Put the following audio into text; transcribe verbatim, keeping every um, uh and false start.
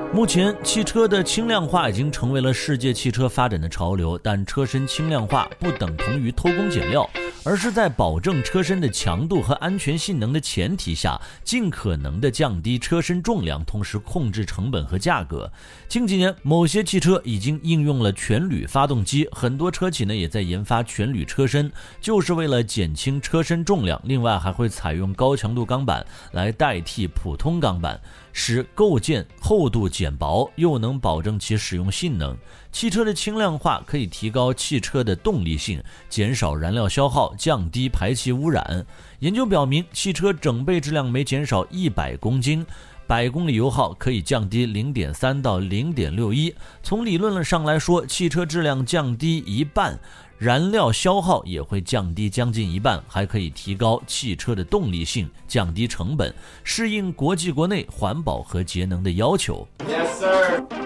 目前，汽车的轻量化已经成为了世界汽车发展的潮流，但车身轻量化不等同于偷工减料，而是在保证车身的强度和安全性能的前提下，尽可能的降低车身重量，同时控制成本和价格。近几年，某些汽车已经应用了全铝发动机，很多车企呢也在研发全铝车身，就是为了减轻车身重量。另外，还会采用高强度钢板来代替普通钢板，使构件厚度减薄，又能保证其使用性能。汽车的轻量化可以提高汽车的动力性，减少燃料消耗，降低排气污染。研究表明，汽车整备质量每减少一百公斤，百公里油耗可以降低 零点三 到 零点六一。从理论上来说，汽车质量降低一半，燃料消耗也会降低将近一半，还可以提高汽车的动力性，降低成本，适应国际国内环保和节能的要求。 Yes, sir.